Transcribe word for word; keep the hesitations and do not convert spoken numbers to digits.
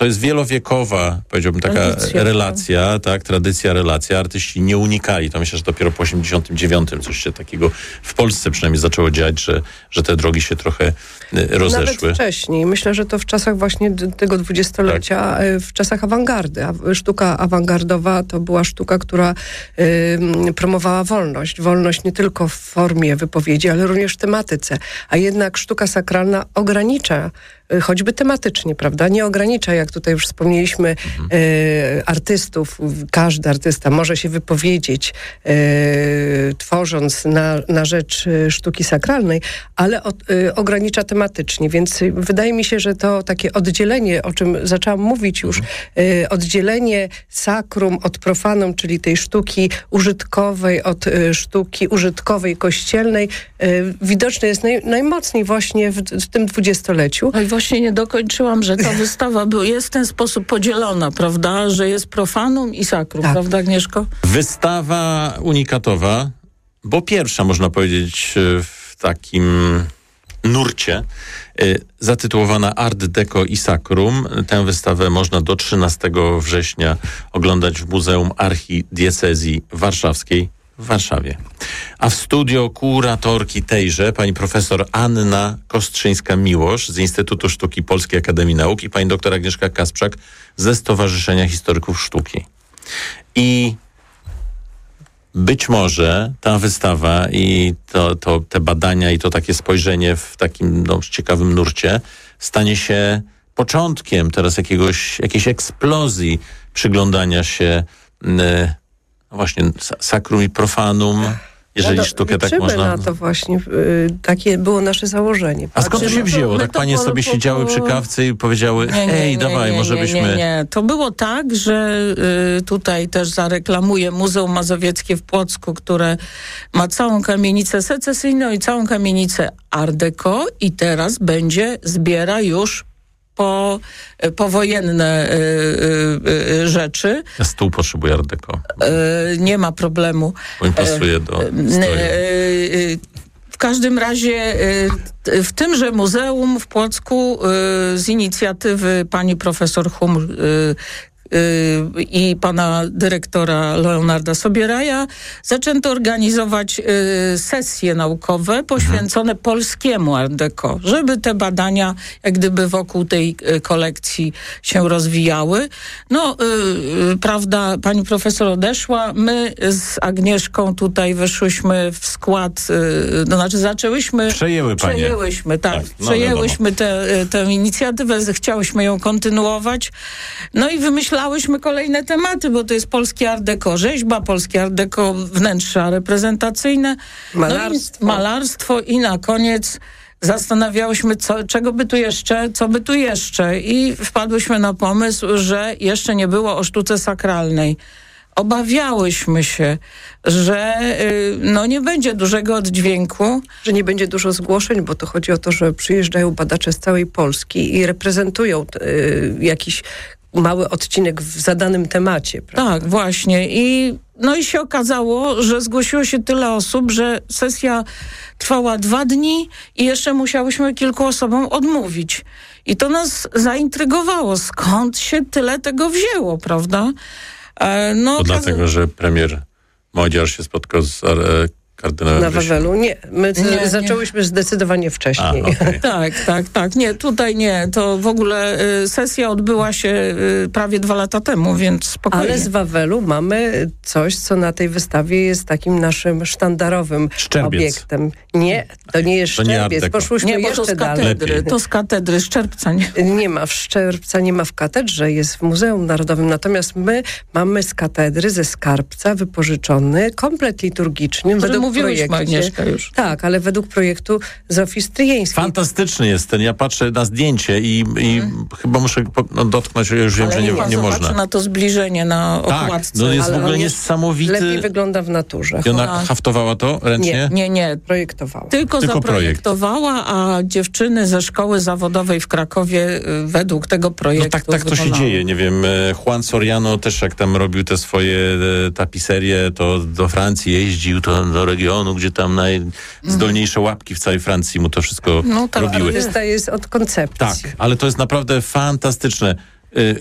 To jest wielowiekowa, powiedziałbym, taka tradycja, relacja, tak, tradycja, relacja. Artyści nie unikali. To myślę, że dopiero po osiemdziesiątym dziewiątym coś się takiego w Polsce przynajmniej zaczęło dziać, że, że te drogi się trochę rozeszły. Nawet wcześniej. Myślę, że to w czasach właśnie tego dwudziestolecia, tak. w czasach awangardy. Sztuka awangardowa to była sztuka, która y, promowała wolność. Wolność nie tylko w formie wypowiedzi, ale również w tematyce. A jednak sztuka sakralna ogranicza choćby tematycznie, prawda? Nie ogranicza, jak tutaj już wspomnieliśmy, mhm. e, artystów. Każdy artysta może się wypowiedzieć, e, tworząc na, na rzecz sztuki sakralnej, ale od, e, ogranicza tematycznie, więc wydaje mi się, że to takie oddzielenie, o czym zaczęłam mówić już, mhm. e, oddzielenie sakrum od profanum, czyli tej sztuki użytkowej od e, sztuki użytkowej, kościelnej, e, widoczne jest naj, najmocniej właśnie w, w tym dwudziestoleciu. Właśnie nie dokończyłam, że ta wystawa jest w ten sposób podzielona, prawda? Że jest profanum i sakrum, tak. Prawda, Agnieszko? Wystawa unikatowa, bo pierwsza, można powiedzieć, w takim nurcie, zatytułowana Art Deco i Sakrum. Tę wystawę można do trzynastego września oglądać w Muzeum Archidiecezji Warszawskiej w Warszawie. A w studio kuratorki tejże pani profesor Anna Kostrzyńska-Miłosz z Instytutu Sztuki Polskiej Akademii Nauk i pani doktor Agnieszka Kasprzak ze Stowarzyszenia Historyków Sztuki. I być może ta wystawa i to, to, te badania i to takie spojrzenie w takim no, ciekawym nurcie stanie się początkiem teraz jakiegoś, jakiejś eksplozji przyglądania się y, no właśnie sakrum i profanum, jeżeli no sztukę tak można... na to właśnie. Yy, takie było nasze założenie. A skąd to się wzięło? Tak panie po, sobie po, siedziały przy kawce i powiedziały, nie, nie, ej, nie, dawaj, nie, może nie, byśmy... Nie, nie, to było tak, że y, tutaj też zareklamuję Muzeum Mazowieckie w Płocku, które ma całą kamienicę secesyjną i całą kamienicę Art Deco i teraz będzie, zbiera już po, powojenne y, y, y, rzeczy. Ja stół potrzebuję Art Deco. Y, nie ma problemu. Bo mi pasuje do y, y, W każdym razie y, w tymże muzeum w Płocku y, z inicjatywy pani profesor Humr y, i pana dyrektora Leonarda Sobieraja zaczęto organizować y, sesje naukowe poświęcone mhm. polskiemu Art Deco, żeby te badania jak gdyby wokół tej y, kolekcji się rozwijały. No, y, y, prawda, pani profesor odeszła, my z Agnieszką tutaj weszłyśmy w skład, y, to znaczy zaczęłyśmy... Przejęły panie. Przejęłyśmy, tak. tak no, przejęłyśmy tę te, te inicjatywę, chciałyśmy ją kontynuować. No i wymyślałyśmy kolejne tematy, bo to jest polskie Art Deco, rzeźba, polskie Art Deco, wnętrza reprezentacyjne, malarstwo, no i, malarstwo i na koniec zastanawiałyśmy, co, czego by tu jeszcze, co by tu jeszcze i wpadłyśmy na pomysł, że jeszcze nie było o sztuce sakralnej. Obawiałyśmy się, że y, no nie będzie dużego oddźwięku. Że nie będzie dużo zgłoszeń, bo to chodzi o to, że przyjeżdżają badacze z całej Polski i reprezentują y, jakiś mały odcinek w zadanym temacie. Prawda? Tak, właśnie. I, no i się okazało, że zgłosiło się tyle osób, że sesja trwała dwa dni i jeszcze musiałyśmy kilku osobom odmówić. I to nas zaintrygowało. Skąd się tyle tego wzięło, prawda? E, no, to dlatego, że premier Modziar się spotkał z e, kardynałem Na Wawelu? Nie. My nie, nie. zaczęłyśmy zdecydowanie wcześniej. A, okay. tak, tak, tak. Nie, tutaj nie. To w ogóle y, sesja odbyła się y, prawie dwa lata temu, więc spokojnie. Ale z Wawelu mamy coś, co na tej wystawie jest takim naszym sztandarowym Szczerbiec. obiektem. Nie, to nie jest to nie Szczerbiec. Poszłyśmy nie, bo jeszcze to z dalej. katedry. To z katedry, Szczerbca nie. Nie ma, w Szczerbca nie ma w katedrze, jest w Muzeum Narodowym. Natomiast my mamy z katedry, ze Skarbca wypożyczony komplet liturgiczny. Według mówiłyśmy, Agnieszka, już. Tak, ale według projektu Zofii Stryjeńskiej. Fantastyczny jest ten. Ja patrzę na zdjęcie i, i hmm. chyba muszę no, dotknąć, już wiem, ale że nie, nie, nie można. na to zbliżenie na okładce. Tak, no jest ale w ogóle niesamowity. Lepiej wygląda w naturze. I ona a. haftowała to ręcznie? Nie, nie, nie. Projektowała. Tylko, Tylko zaprojektowała, projekt. A dziewczyny ze szkoły zawodowej w Krakowie według tego projektu... No tak, tak to się dzieje. Nie wiem, Juan Soriano też jak tam robił te swoje tapiserie, to do Francji jeździł, to do regionu, gdzie tam najzdolniejsze łapki w całej Francji mu to wszystko no, tak, robiły. No, to jest od koncepcji. Tak, ale to jest naprawdę fantastyczne.